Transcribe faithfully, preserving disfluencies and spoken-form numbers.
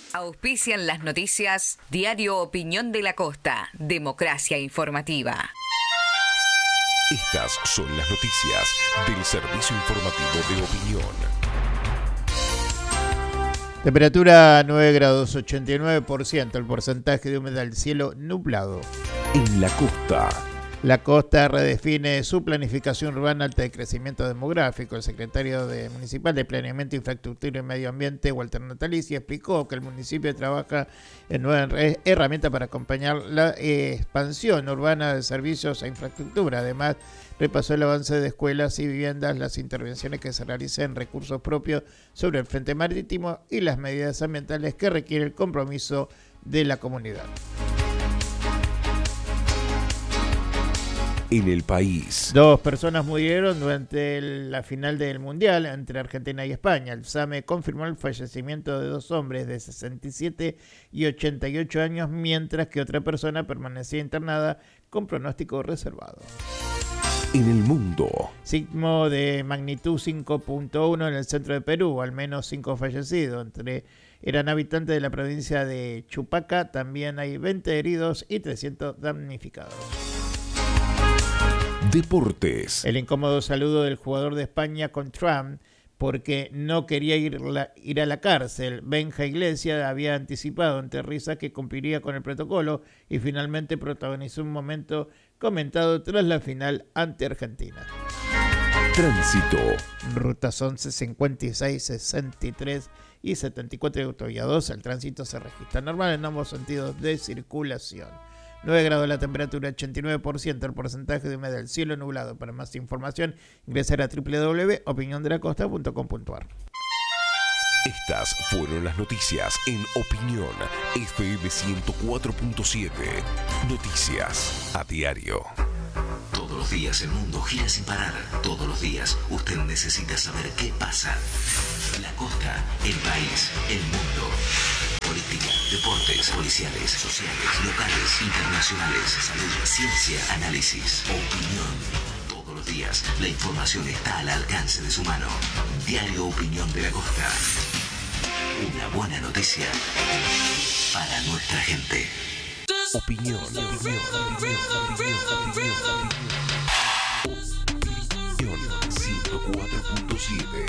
Auspician las noticias Diario Opinión de la Costa, Democracia Informativa. Estas son las noticias del Servicio Informativo de Opinión. Temperatura nueve grados ochenta y nueve por ciento, el porcentaje de humedad del cielo nublado. En la costa. La costa redefine su planificación urbana ante el crecimiento demográfico. El secretario de Municipal de Planeamiento, Infraestructura y Medio Ambiente, Walter Natalici, explicó que el municipio trabaja en nuevas herramientas para acompañar la eh, expansión urbana de servicios e infraestructura. Además, repasó el avance de escuelas y viviendas, las intervenciones que se realicen en recursos propios sobre el frente marítimo y las medidas ambientales que requiere el compromiso de la comunidad. En el país. Dos personas murieron durante la final del Mundial entre Argentina y España. El SAME confirmó el fallecimiento de dos hombres de sesenta y siete y ochenta y ocho años, mientras que otra persona permanecía internada con pronóstico reservado. En el mundo. Sismo de magnitud cinco punto uno en el centro de Perú, al menos cinco fallecidos. Entre eran habitantes de la provincia de Chupaca. También hay veinte heridos y trescientos damnificados. Deportes. El incómodo saludo del jugador de España con Trump porque no quería ir, la, ir a la cárcel. Benja Iglesias había anticipado ante Risa que cumpliría con el protocolo y finalmente protagonizó un momento comentado tras la final ante Argentina. Tránsito. Rutas once, cincuenta y seis, sesenta y tres y setenta y cuatro y autovía dos. El tránsito se registra normal en ambos sentidos de circulación. nueve grados la temperatura, ochenta y nueve por ciento el porcentaje de humedad del cielo nublado. Para más información, ingresar a doble u doble u doble u punto opinión de la costa punto com punto a r. Estas fueron las noticias en Opinión F M ciento cuatro punto siete. Noticias a diario. Todos los días el mundo gira sin parar. Todos los días usted necesita saber qué pasa. La costa, el país, el mundo. Política, deportes, policiales, sociales, locales, internacionales, salud, ciencia, análisis, opinión. Todos los días la información está al alcance de su mano. Diario Opinión de la Costa. Una buena noticia para nuestra gente. Opinión, opinión, opinión, opinión, opinión, opinión. Opinión ciento cuatro punto siete.